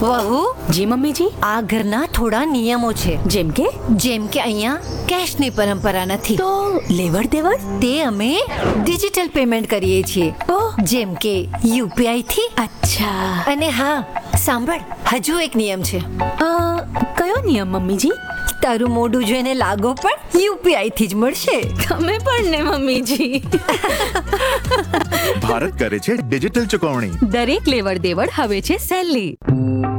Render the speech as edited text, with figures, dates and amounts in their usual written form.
વહુ, જી મમ્મીજી. આ ઘરના થોડા નિયમો છે. જેમ કે જેમ કે અહીંયા કેશની પરંપરા નથી. તો લેવડ દેવડ. તે અમે ડિજિટલ પેમેન્ટ કરીએ છીએ. ઓહ, જેમ કે યુપીઆઈ થી. અચ્છા. અને હા, સાંભળ, હજુ એક નિયમ છે. કયો નિયમ મમ્મીજી? તારું મોઢું જોઈને લાગો પણ યુપીઆઈ થી જ મળશે. તમે પણ ને મમ્મીજી. ભારત કરે છે ડિજિટલ ચુકવણી. દરેક લેવડ દેવડ હવે છે સહેલી.